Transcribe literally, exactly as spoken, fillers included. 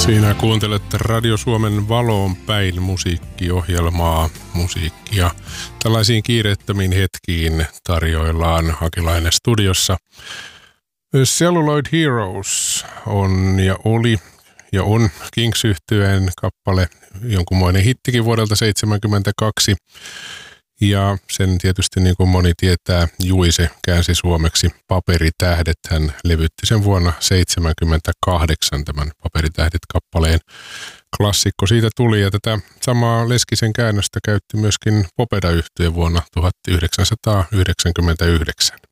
Siinä kuuntelet Radio Suomen Valoon päin musiikkiohjelmaa, musiikkia. Tällaisiin kiireettömiin hetkiin tarjoillaan Hakilainen studiossa. Celluloid Heroes on ja oli ja on Kings-yhtyeen kappale, jonkunmoinen hittikin vuodelta seitsemänkymmentäkaksi. Ja sen tietysti niin kuin moni tietää, Juise käänsi suomeksi Paperitähdet. Hän levytti sen vuonna seitsemänkymmentäkahdeksan tämän Paperitähdet-kappaleen. Klassikko siitä tuli ja tätä samaa Leskisen käännöstä käytti myöskin Popeda-yhtye vuonna tuhatyhdeksänsataayhdeksänkymmentäyhdeksän.